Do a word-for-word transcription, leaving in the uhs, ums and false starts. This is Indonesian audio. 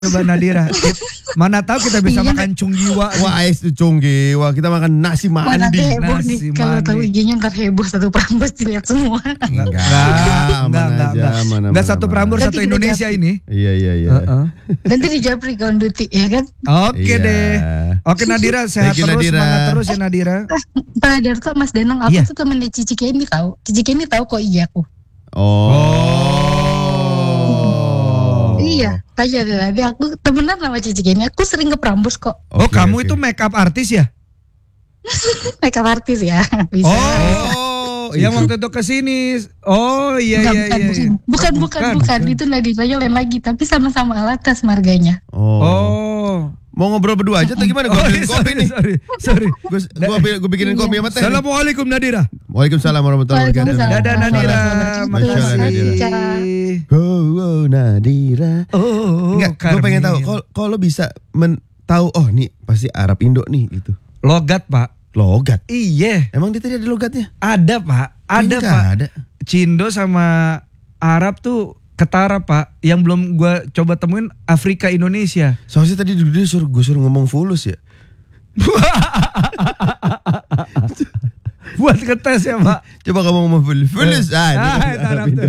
Coba Nadira, mana tahu kita bisa makan cunggiwa. Wah, es cunggiwa. Kita makan nasi Mana mandi. heboh Nasi nih. Kalau tahu mandi. I G-nya ntar heboh satu Prambors dilihat semua. Enggak, Enggak, enggak, aman enggak, aja, enggak. aman, Enggak aman, satu aman. Prambors, Nanti satu kita Indonesia jawab. ini. Iya, iya, iya. Heeh. Nanti dijapri kawan Duti ya kan. Oke Iya. deh. Oke Nadira, sehat Thank you, terus, Nadira. semangat terus ya Nadira. Pak Darto, Mas Danang, aku Iya. tuh temennya Cici Kenny tahu. Cici Kenny tahu kok I G aku. Oh. Iya, tanya deh nanti aku temenan sama Cici Kenny. Aku sering ke Prambors kok. Oh, Oke, kamu oke. itu make up artis ya? Makeup artis ya. Bisa. Oh, yang waktu itu kesini. Oh iya Bukan, iya bukan, iya. bukan. iya. Bukan, Oh, bukan, bukan. Itu Nadiranya lain lagi. Tapi sama-sama Alatas marganya. Oh. Oh. Mau ngobrol berdua aja atau gimana? Gue Oh, bikinin kopi sorry, nih. sorry, sorry. Gue gue gue bikinin kopi sama teh. nih. Assalamualaikum Nadira. Waalaikumsalam warahmatullahi wabarakatuh. Waalaikumsalam. Dadah Nadira, Waalaikumsalam. makasih. Oh, oh, Nadira. Oh, Enggak, gue pengen tahu. Kalau kalau lo bisa men tahu, oh nih pasti Arab Indo nih gitu. Logat Pak. Logat. Iya, Emang dia tadi ada logatnya? ada Pak, ada Enggak Pak. ada. Cindo sama Arab tuh ketara Pak. Yang belum gue coba temuin Afrika Indonesia. Soalnya tadi dia suruh gue suruh ngomong fulus ya. Buat ngetes ya Pak. Coba kamu ngomong fulus. Fulus. Ah, Ah, itu Arab tuh.